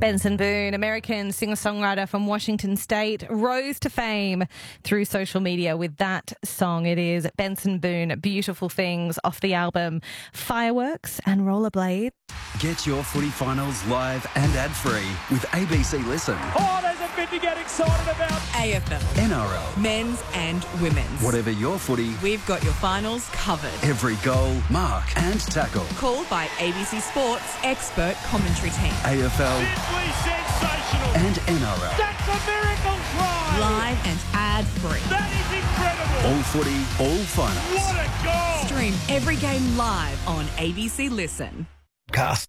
Benson Boone, American singer-songwriter from Washington State, rose to fame through social media with that song. It is Benson Boone, Beautiful Things, off the album Fireworks and Rollerblade. Get your footy finals live and ad-free with ABC Listen. Oh, there's a bit to get excited about. AFL, NRL. men's and women's. Whatever your footy, We've got your finals covered. every goal, mark and tackle. Called by ABC Sports expert commentary team. AFL Simply sensational. and NRL. That's a miracle try. Live and ad-free. That is incredible. All footy, all finals. What a goal. Stream every game live on ABC Listen. Cast.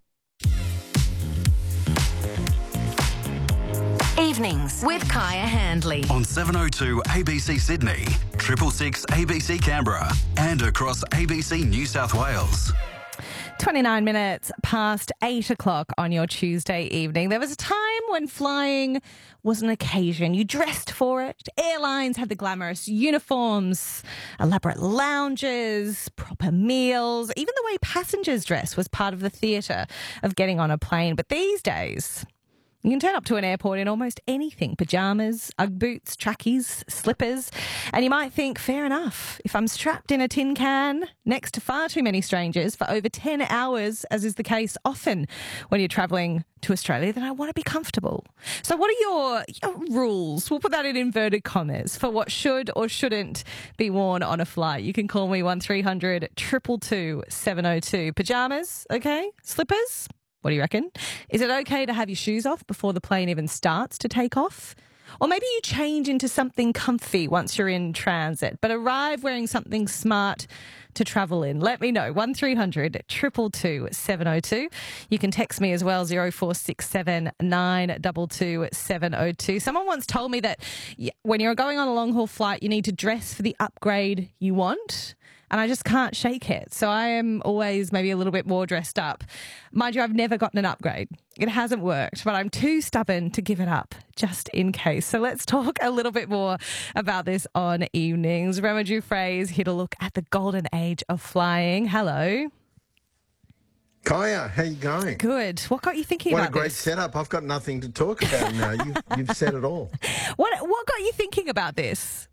Evenings with Kaya Handley. On 702 ABC Sydney, 666 ABC Canberra, and across ABC New South Wales. 29 minutes past 8 o'clock on your Tuesday evening. There was a time when flying was an occasion. You dressed for it. Airlines had the glamorous uniforms, elaborate lounges, proper meals. Even the way passengers dress was part of the theatre of getting on a plane. But these days, you can turn up to an airport in almost anything. Pyjamas, Ugg boots, trackies, slippers. And you might think, fair enough. If I'm strapped in a tin can next to far too many strangers for over 10 hours, as is the case often when you're travelling to Australia, then I want to be comfortable. So what are your rules? We'll put that in inverted commas for what should or shouldn't be worn on a flight. You can call me 1300 222 702. Pyjamas, okay? Slippers? What do you reckon? Is it okay to have your shoes off before the plane even starts to take off? Or maybe you change into something comfy once you're in transit, but arrive wearing something smart to travel in. Let me know. 1300 222 702. You can text me as well, 0467 922 702. Someone once told me that when you're going on a long-haul flight, you need to dress for the upgrade you want. And I just can't shake it. So I am always maybe a little bit more dressed up. Mind you, I've never gotten an upgrade. It hasn't worked, but I'm too stubborn to give it up just in case. So let's talk a little bit more about this on Evenings. Rema Dufresne here to look at the golden age of flying. Hello. Kaya, how you going? Good. What got you thinking What about a great this? setup. I've got nothing to talk about now. You've said it all. What got you thinking about this?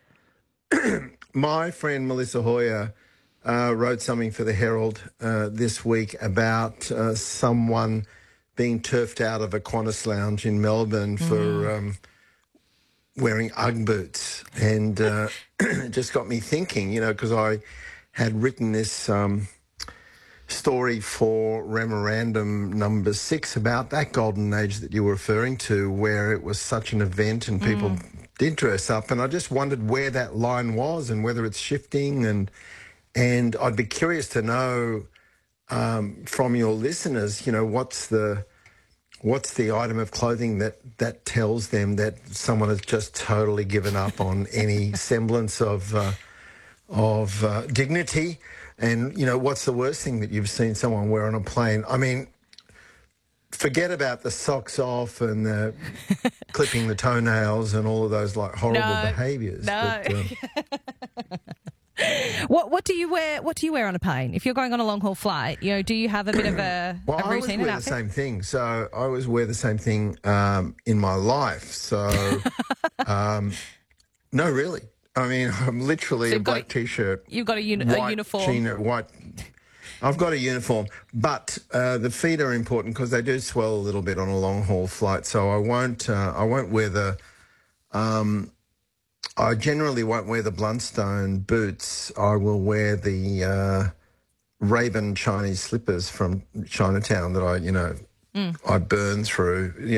My friend Melissa Hoyer wrote something for the Herald this week about someone being turfed out of a Qantas lounge in Melbourne for wearing Ugg boots. And it just got me thinking, because I had written this story for Memorandum number 6 about that golden age that you were referring to, where it was such an event and people did dress up, and I just wondered where that line was and whether it's shifting, and I'd be curious to know from your listeners, what's the item of clothing that tells them that someone has just totally given up on any semblance of dignity, and what's the worst thing that you've seen someone wear on a plane? I mean, forget about the socks off and the clipping the toenails and all of those horrible behaviours. No. What do you wear? What do you wear on a plane? If you're going on a long haul flight, do you have a bit of a Well, a I always routine? wear an the outfit? same thing. So I always wear the same thing in my life. So, no, really. I mean, I'm literally So a you've got black T-shirt. You've got a white uniform. jean, white. I've got a uniform, but the feet are important because they do swell a little bit on a long haul flight. So I won't wear the. I generally won't wear the Blundstone boots. I will wear the Ray-Ban Chinese slippers from Chinatown that I burn through.